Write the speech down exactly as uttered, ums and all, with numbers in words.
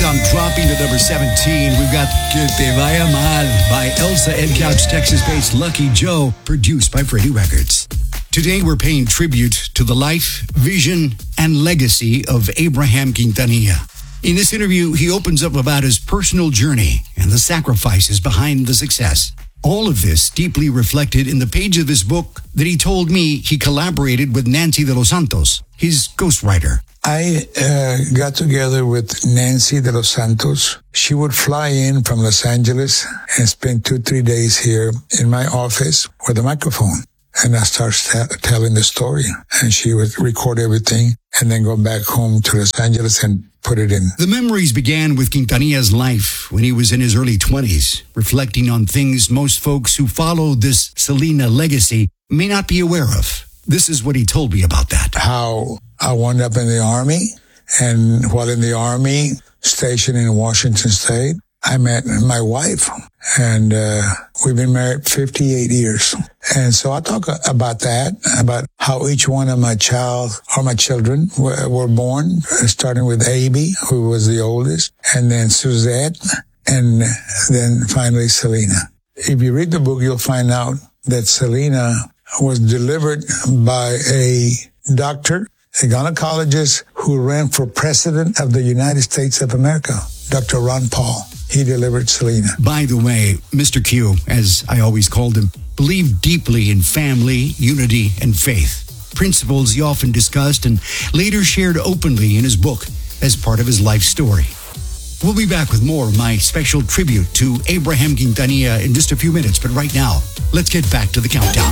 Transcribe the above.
countdown dropping to number seventeen. We've got Que Te Vaya Mal by Elsa Edcouch, Texas-based Lucky Joe, produced by Freddie Records. Today we're paying tribute to the life, vision, and legacy of Abraham Quintanilla. In this interview, he opens up about his personal journey and the sacrifices behind the success. All of this deeply reflected in the page of his book that he told me he collaborated with Nancy de los Santos, his ghostwriter. I uh, got together with Nancy de los Santos. She would fly in from Los Angeles and spend two, three days here in my office with a microphone. And I started t- telling the story. And she would record everything and then go back home to Los Angeles and put it in. The memories began with Quintanilla's life when he was in his early twenties, reflecting on things most folks who follow this Selena legacy may not be aware of. This is what he told me about that. How I wound up in the Army, and while in the Army, stationed in Washington State, I met my wife, and uh, we've been married fifty-eight years. And so I talk about that, about how each one of my child or my children were, were born, starting with Abby, who was the oldest, and then Suzette, and then finally Selena. If you read the book, you'll find out that Selena was delivered by a doctor, a gynecologist who ran for president of the United States of America, Doctor Ron Paul. He delivered Selena. By the way, Mister Q, as I always called him, believed deeply in family, unity, and faith, principles he often discussed and later shared openly in his book as part of his life story. We'll be back with more of my special tribute to Abraham Quintanilla in just a few minutes, but right now, let's get back to the countdown.